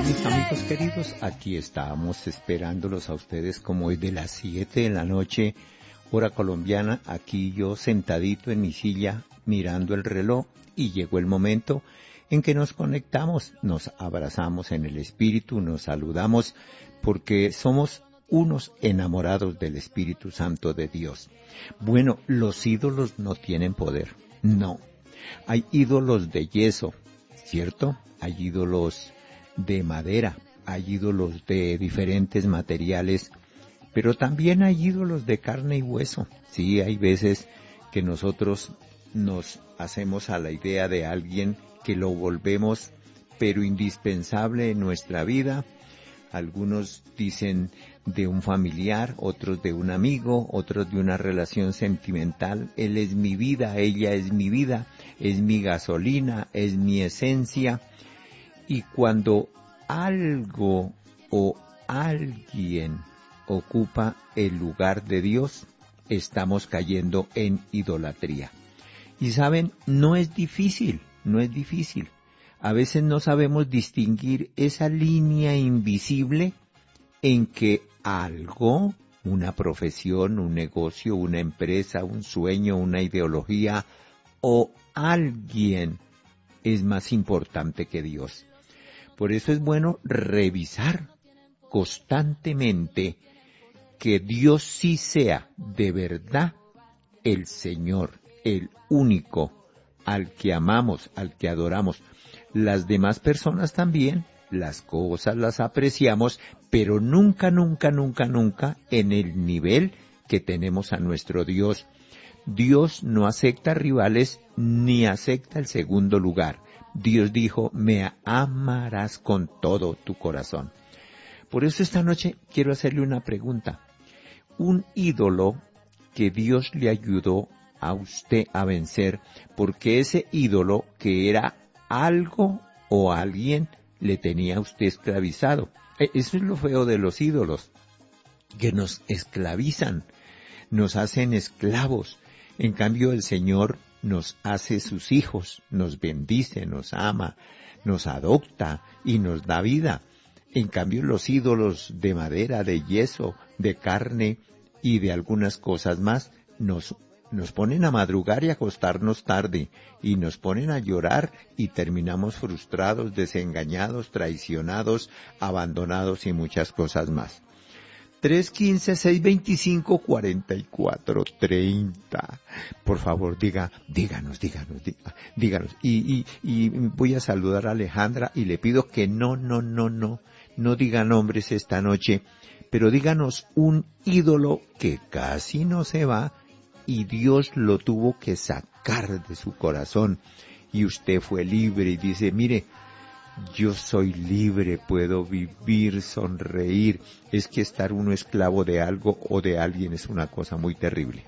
Mis amigos queridos, aquí estamos esperándolos a ustedes como es de las 7 de la noche, hora colombiana, aquí yo sentadito en mi silla mirando el reloj y llegó el momento en que nos conectamos, nos abrazamos en el Espíritu, nos saludamos porque somos unos enamorados del Espíritu Santo de Dios. Bueno, los ídolos no tienen poder, no. Hay ídolos de yeso, ¿cierto? Hay ídolos de madera, hay ídolos de diferentes materiales, pero también hay ídolos de carne y hueso. Sí, hay veces que nosotros nos hacemos a la idea de alguien que lo volvemos pero indispensable en nuestra vida. Algunos dicen de un familiar, otros de un amigo, otros de una relación sentimental. Él es mi vida, ella es mi vida, es mi gasolina, es mi esencia. Y cuando algo o alguien ocupa el lugar de Dios, estamos cayendo en idolatría. Y saben, no es difícil. A veces no sabemos distinguir esa línea invisible en que algo, una profesión, un negocio, una empresa, un sueño, una ideología o alguien es más importante que Dios. Por eso es bueno revisar constantemente que Dios sí sea de verdad el Señor, el único, al que amamos, al que adoramos. Las demás personas también, las cosas las apreciamos, pero nunca en el nivel que tenemos a nuestro Dios. Dios no acepta rivales ni acepta el segundo lugar. Dios dijo, me amarás con todo tu corazón. Por eso esta noche quiero hacerle una pregunta. Un ídolo que Dios le ayudó a usted a vencer, porque ese ídolo que era algo o alguien le tenía a usted esclavizado. Eso es lo feo de los ídolos, que nos esclavizan, nos hacen esclavos. En cambio el Señor nos hace sus hijos, nos bendice, nos ama, nos adopta y nos da vida. En cambio los ídolos de madera, de yeso, de carne y de algunas cosas más nos ponen a madrugar y a acostarnos tarde y nos ponen a llorar y terminamos frustrados, desengañados, traicionados, abandonados y muchas cosas más. 315-625-4430. Por favor, díganos. Y voy a saludar a Alejandra y le pido que no diga nombres esta noche, pero díganos un ídolo que casi no se va y Dios lo tuvo que sacar de su corazón y usted fue libre y dice, mire, yo soy libre, puedo vivir, sonreír. Es que estar uno esclavo de algo o de alguien es una cosa muy terrible.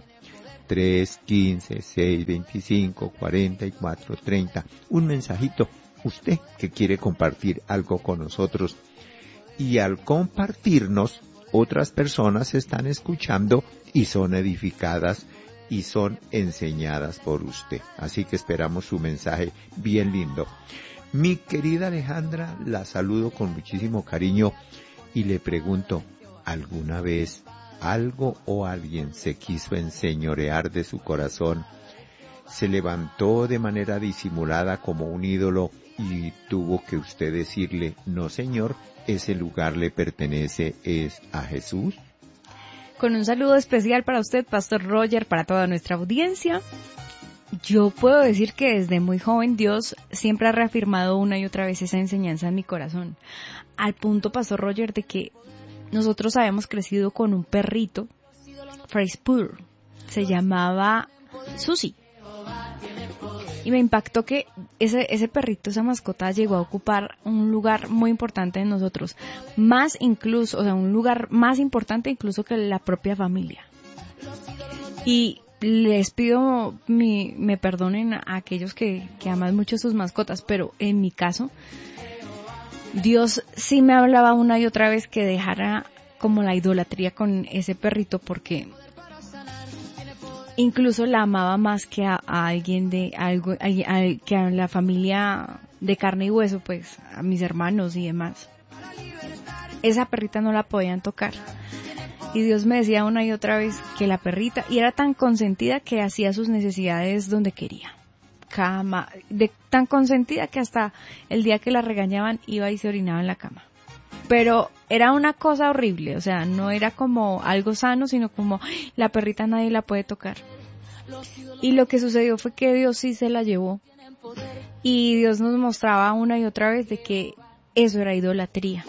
315-625-4430. Un mensajito, usted que quiere compartir algo con nosotros. Y al compartirnos, otras personas están escuchando y son edificadas y son enseñadas por usted. Así que esperamos su mensaje bien lindo. Mi querida Alejandra, la saludo con muchísimo cariño y le pregunto, ¿alguna vez algo o alguien se quiso enseñorear de su corazón? ¿Se levantó de manera disimulada como un ídolo y tuvo que usted decirle, no señor, ese lugar le pertenece es a Jesús? Con un saludo especial para usted, Pastor Roger, para toda nuestra audiencia. Yo puedo decir que desde muy joven Dios siempre ha reafirmado una y otra vez esa enseñanza en mi corazón. Al punto, Pastor Roger, de que nosotros habíamos crecido con un perrito, Freispool, se llamaba Susie. Y me impactó que ese perrito, esa mascota, llegó a ocupar un lugar muy importante en nosotros. Más incluso, un lugar más importante incluso que la propia familia. Y les pido me perdonen a aquellos que aman mucho sus mascotas, pero en mi caso, Dios sí me hablaba una y otra vez que dejara como la idolatría con ese perrito, porque incluso la amaba más que a alguien que a la familia de carne y hueso, pues a mis hermanos y demás. esa perrita no la podían tocar. Y Dios me decía una y otra vez que la perrita, y era tan consentida que hacía sus necesidades donde quería. Cama, tan consentida que hasta el día que la regañaban iba y se orinaba en la cama. Pero era una cosa horrible, o sea, no era como algo sano, sino como la perrita nadie la puede tocar. Y lo que sucedió fue que Dios sí se la llevó. Y Dios nos mostraba una y otra vez de que eso era idolatría.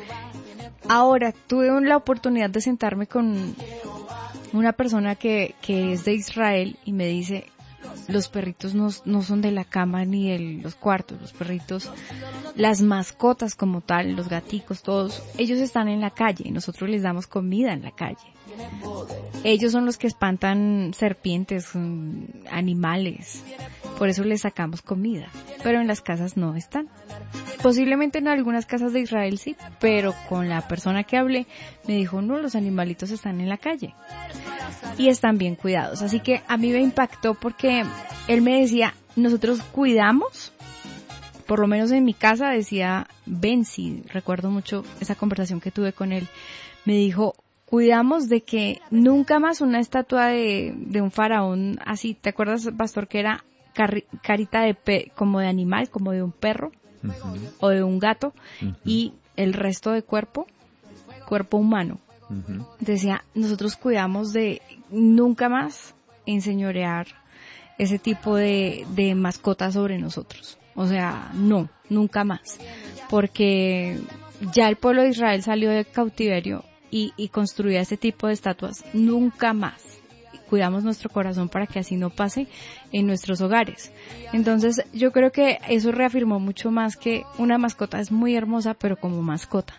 Ahora, tuve la oportunidad de sentarme con una persona que es de Israel y me dice, los perritos no son de la cama ni de los cuartos, los perritos, las mascotas como tal, los gaticos, todos, ellos están en la calle y nosotros les damos comida en la calle. Ellos son los que espantan serpientes, animales, por eso les sacamos comida, pero en las casas no están. Posiblemente en algunas casas de Israel sí, pero con la persona que hablé me dijo, no, los animalitos están en la calle y están bien cuidados. Así que a mí me impactó porque él me decía, nosotros cuidamos, por lo menos en mi casa decía Benzi, recuerdo mucho esa conversación que tuve con él, me dijo, cuidamos de que nunca más una estatua de un faraón así, ¿te acuerdas, pastor, que era carita como de animal, como de un perro o de un gato y el resto de cuerpo humano? Decía, nosotros cuidamos de nunca más enseñorear ese tipo de mascotas sobre nosotros. O sea, no, nunca más. Porque ya el pueblo de Israel salió del cautiverio y construía ese tipo de estatuas. Nunca más. Cuidamos nuestro corazón para que así no pase en nuestros hogares. Entonces, yo creo que eso reafirmó mucho más que una mascota es muy hermosa, pero como mascota.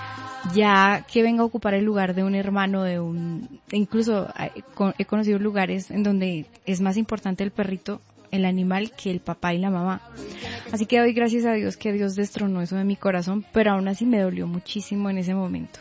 Ya que venga a ocupar el lugar de un hermano, incluso he conocido lugares en donde es más importante el perrito, el animal, que el papá y la mamá. Así que doy gracias a Dios que Dios destronó eso de mi corazón, pero aún así me dolió muchísimo en ese momento.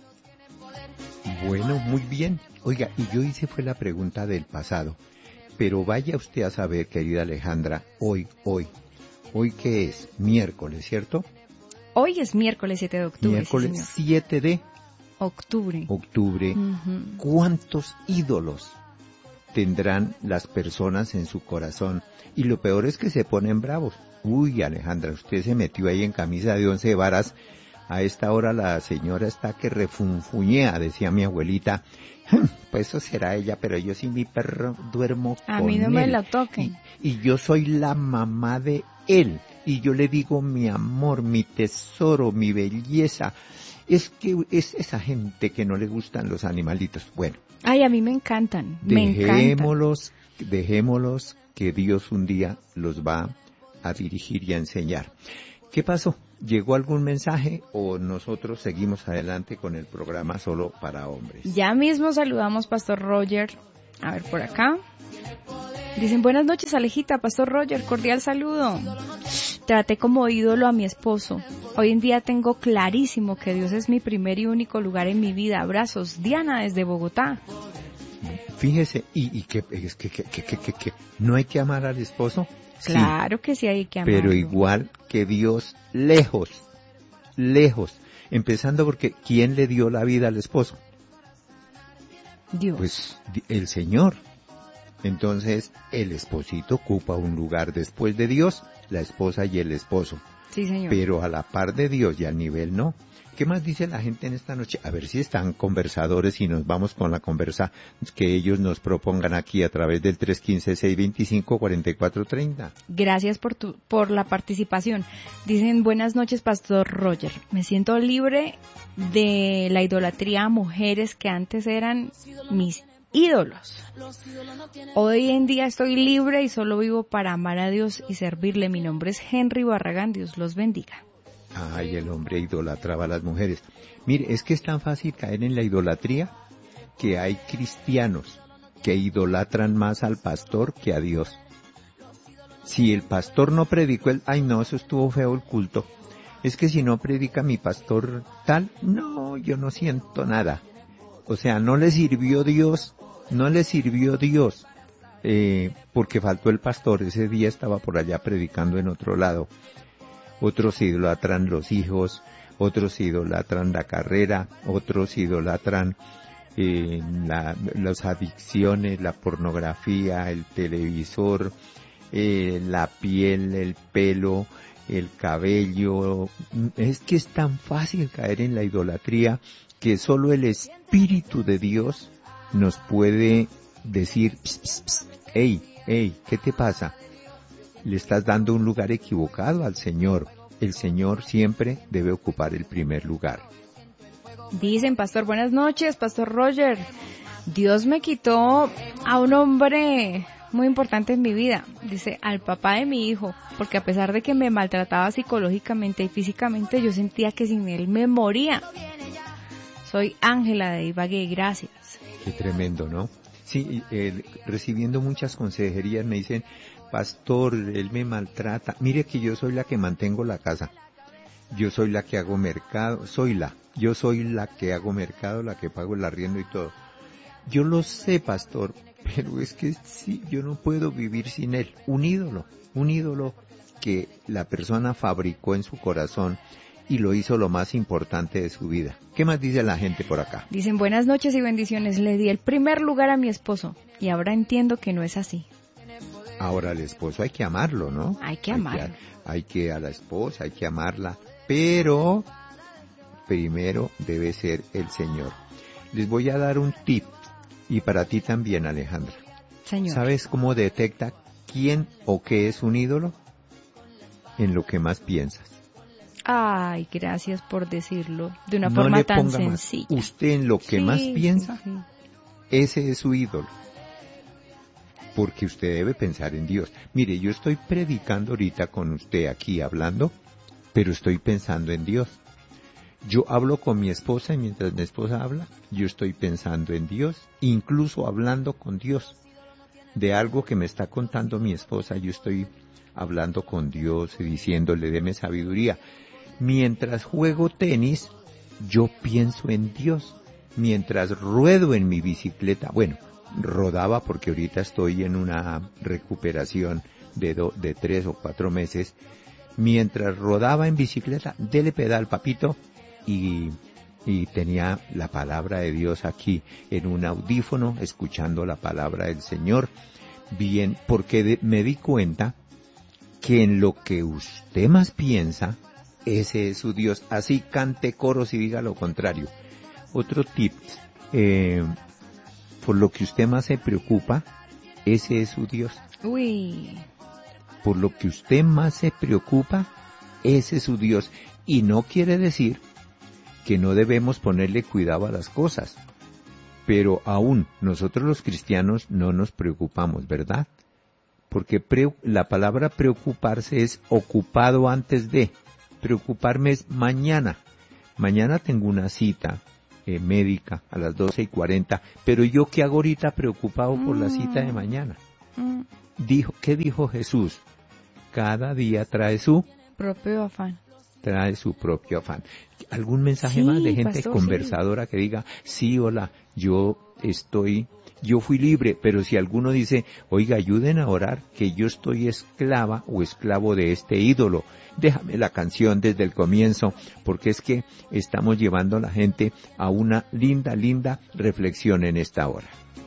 Bueno, muy bien. Oiga, y yo hice fue la pregunta del pasado, pero vaya usted a saber, querida Alejandra, hoy que es miércoles, ¿cierto? Hoy es miércoles 7 de octubre. Miércoles sí, 7 de octubre. Uh-huh. ¿Cuántos ídolos tendrán las personas en su corazón? Y lo peor es que se ponen bravos. Uy, Alejandra, usted se metió ahí en camisa de 11 varas. A esta hora la señora está que refunfuñea, decía mi abuelita. Pues eso será ella, pero yo sí mi perro duermo con él. A mí no me lo toquen. Y yo soy la mamá de él. Y yo le digo mi amor, mi tesoro, mi belleza. Es que es esa gente que no le gustan los animalitos. Bueno. Ay, a mí me encantan. Dejémoslos, que Dios un día los va a dirigir y a enseñar. ¿Qué pasó? ¿Llegó algún mensaje o nosotros seguimos adelante con el programa solo para hombres? Ya mismo saludamos, Pastor Roger. A ver, por acá. Dicen, buenas noches, Alejita, Pastor Roger, cordial saludo. Traté como ídolo a mi esposo. Hoy en día tengo clarísimo que Dios es mi primer y único lugar en mi vida. Abrazos. Diana, desde Bogotá. Fíjese, y que no hay que amar al esposo. Claro que sí hay que amarlo. Pero igual que Dios, lejos. Empezando porque ¿quién le dio la vida al esposo? Dios. Pues el Señor. Entonces el esposito ocupa un lugar después de Dios, la esposa y el esposo. Sí, señor. Pero a la par de Dios y al nivel no. ¿Qué más dice la gente en esta noche? A ver si están conversadores y nos vamos con la conversa que ellos nos propongan aquí a través del 315-625-4430. Gracias por la participación. Dicen, buenas noches, Pastor Roger. Me siento libre de la idolatría a mujeres que antes eran mis ídolos. Hoy en día estoy libre y solo vivo para amar a Dios y servirle. Mi nombre es Henry Barragán. Dios los bendiga. Ay, el hombre idolatraba a las mujeres. Mire, es que es tan fácil caer en la idolatría que hay cristianos que idolatran más al pastor que a Dios. Si el pastor no predicó ay no, eso estuvo feo el culto. Es que si no predica mi pastor tal, no, yo no siento nada. O sea, no le sirvió Dios, porque faltó el pastor, ese día estaba por allá predicando en otro lado. Otros idolatran los hijos, otros idolatran la carrera, otros idolatran las adicciones, la pornografía, el televisor, la piel, el pelo, el cabello. Es que es tan fácil caer en la idolatría que solo el Espíritu de Dios nos puede decir, pss, pss, pss, hey, ¿qué te pasa? Le estás dando un lugar equivocado al Señor. El Señor siempre debe ocupar el primer lugar. Dicen, pastor, buenas noches, pastor Roger. Dios me quitó a un hombre muy importante en mi vida. Dice, al papá de mi hijo, porque a pesar de que me maltrataba psicológicamente y físicamente, yo sentía que sin él me moría. Soy Ángela de Ibagué, gracias. Qué tremendo, ¿no? Sí, recibiendo muchas consejerías me dicen, pastor, él me maltrata. Mire que yo soy la que mantengo la casa. Yo soy la que hago mercado, yo soy la que hago mercado, la que pago el arriendo y todo. Yo lo sé, pastor, pero es que sí, yo no puedo vivir sin él. Un ídolo que la persona fabricó en su corazón y lo hizo lo más importante de su vida. ¿Qué más dice la gente por acá? Dicen, buenas noches y bendiciones, le di el primer lugar a mi esposo y ahora entiendo que no es así. Ahora al esposo hay que amarlo, ¿no? Hay que amarlo. Hay que a la esposa, hay que amarla, pero primero debe ser el Señor. Les voy a dar un tip, y para ti también, Alejandra. Señor. ¿Sabes cómo detecta quién o qué es un ídolo? En lo que más piensas. Ay, gracias por decirlo de una forma tan sencilla. Usted en lo que más piensa, ese es su ídolo. Porque usted debe pensar en Dios. Mire, yo estoy predicando ahorita con usted aquí hablando, pero estoy pensando en Dios. Yo hablo con mi esposa y mientras mi esposa habla, yo estoy pensando en Dios, incluso hablando con Dios. De algo que me está contando mi esposa, yo estoy hablando con Dios y diciéndole, deme sabiduría. Mientras juego tenis, yo pienso en Dios. Mientras ruedo en mi bicicleta, rodaba porque ahorita estoy en una recuperación de 3 o 4 meses. Mientras rodaba en bicicleta, dele pedal, papito, y tenía la palabra de Dios aquí en un audífono, escuchando la palabra del Señor. Bien, porque me di cuenta que en lo que usted más piensa, ese es su Dios. Así cante coros y diga lo contrario. Otro tip, por lo que usted más se preocupa, ese es su Dios. Uy. Por lo que usted más se preocupa, ese es su Dios. Y no quiere decir que no debemos ponerle cuidado a las cosas. Pero aún nosotros los cristianos no nos preocupamos, ¿verdad? Porque la palabra preocuparse es ocupado antes de. Preocuparme es mañana. Mañana tengo una cita médica a las 12:40, pero yo ¿qué hago ahorita preocupado por la cita de mañana? ¿Qué dijo Jesús? Cada día trae su propio afán. Trae su propio afán. ¿Algún mensaje más de gente conversadora que diga, sí, hola, yo fui libre, pero si alguno dice, oiga, ayuden a orar, que yo estoy esclava o esclavo de este ídolo? Déjame la canción desde el comienzo, porque es que estamos llevando a la gente a una linda reflexión en esta hora.